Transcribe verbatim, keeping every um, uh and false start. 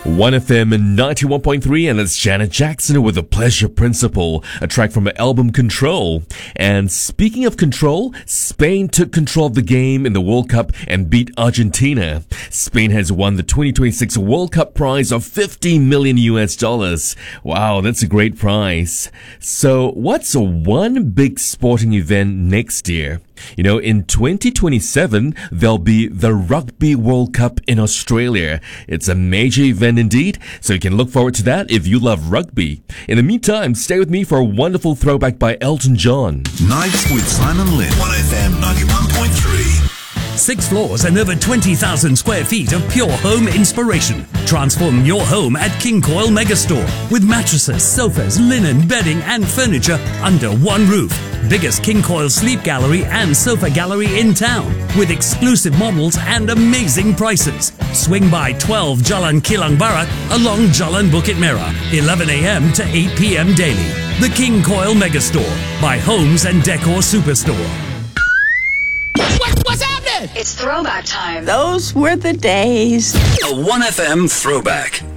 one F M ninety-one point three, and it's Janet Jackson with The Pleasure Principle, a track from her album Control. And speaking of control, Spain took control of the game in the World Cup and beat Argentina. Spain has won the twenty twenty-six World Cup prize of fifty million U S dollars. Wow, that's a great prize. So what's one big sporting event next year? You know, in twenty twenty-seven, there'll be the Rugby World Cup in Australia. It's a major event indeed, so you can look forward to that if you love rugby. In the meantime, stay with me for a wonderful throwback by Elton John. Nights with Simon Lynn. one F M ninety-one point three. Six floors and over twenty thousand square feet of pure home inspiration. Transform your home at King Coil Megastore with mattresses, sofas, linen, bedding and furniture under one roof. Biggest King Coil sleep gallery and sofa gallery in town with exclusive models and amazing prices. Swing by twelve Jalan Kilang Barat along Jalan Bukit Merah, eleven a m to eight p m daily. The King Coil Megastore by Homes and Decor Superstore. What, what's happening? It's throwback time. Those were the days. A one F M throwback.